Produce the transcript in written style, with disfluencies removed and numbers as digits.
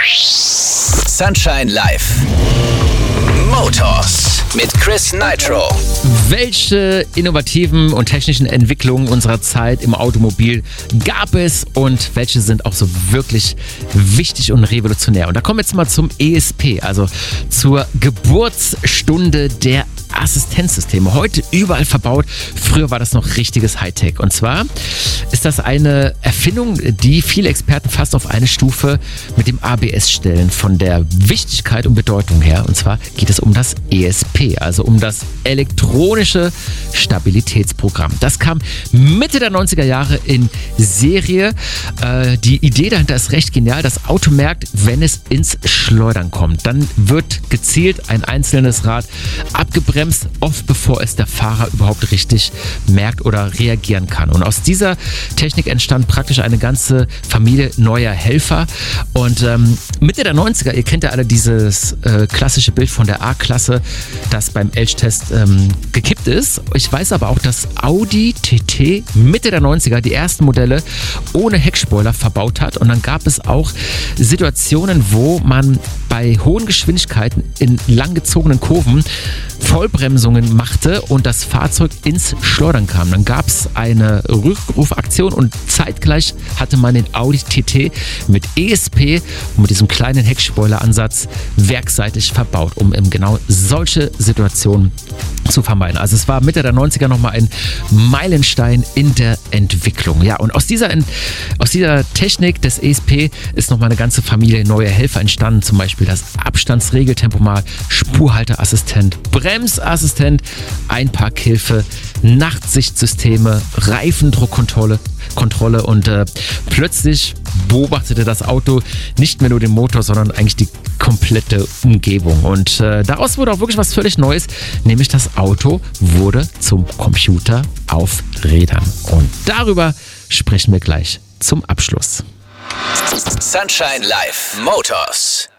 Sunshine Live. Motors mit Chris Nitro. Welche innovativen und technischen Entwicklungen unserer Zeit im Automobil gab es und welche sind auch so wirklich wichtig und revolutionär? Und da kommen wir jetzt mal zum ESP, also zur Geburtsstunde der Assistenzsysteme. Heute überall verbaut. Früher war das noch richtiges Hightech. Und zwar ist das eine Erfindung, die viele Experten fast auf eine Stufe mit dem ABS stellen, von der Wichtigkeit und Bedeutung her. Und zwar geht es um das ESP, also um das elektronische Stabilitätsprogramm. Das kam Mitte der 90er Jahre in Serie. Die Idee dahinter ist recht genial. Das Auto merkt, wenn es ins Schleudern kommt. Dann wird gezielt ein einzelnes Rad abgebremst, oft bevor es der Fahrer überhaupt richtig merkt oder reagieren kann. Und aus dieser Technik entstand praktisch eine ganze Familie neuer Helfer. Und Mitte der 90er, ihr kennt ja alle dieses klassische Bild von der A-Klasse, das beim Elchtest gekippt ist. Ich weiß aber auch, dass Audi TT Mitte der 90er die ersten Modelle ohne Heckspoiler verbaut hat. Und dann gab es auch Situationen, wo man bei hohen Geschwindigkeiten in langgezogenen Kurven Vollbremsungen machte und das Fahrzeug ins Schleudern kam. Dann gab es eine Rückrufaktion und zeitgleich hatte man den Audi TT mit ESP und mit diesem kleinen Heckspoiler-Ansatz werkseitig verbaut, um eben genau solche Situationen zu vermeiden. Also es war Mitte der 90er nochmal ein Meilenstein in der Entwicklung. Ja, und aus dieser Technik des ESP ist nochmal eine ganze Familie neuer Helfer entstanden, zum Beispiel das Abstandsregeltempomat, Spurhalteassistent, Bremsassistent, Einparkhilfe, Nachtsichtsysteme, Reifendruckkontrolle und plötzlich beobachtete das Auto nicht mehr nur den Motor, sondern eigentlich die komplette Umgebung. Und daraus wurde auch wirklich was völlig Neues, nämlich das Auto wurde zum Computer auf Rädern. Und darüber sprechen wir gleich zum Abschluss. Sunshine Live. Motors.